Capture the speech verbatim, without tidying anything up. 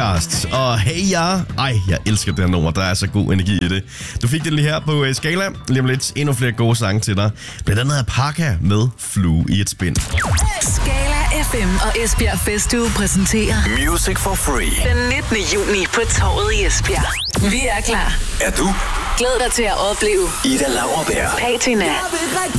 podcast. Og hey ja, ej, jeg elsker det her nummer. Der er så god energi i det. Du fik det lige her på Skala. Lige om lidt endnu flere gode sange til dig. Blandt andet af Parka med Flue i et spind. Skala F M og Esbjerg Festuge præsenterer Music for Free den nittende juni på Torvet i Esbjerg. Vi er klar. Er du? Glæd dig til at opleve Ida Lauerberg, Patina,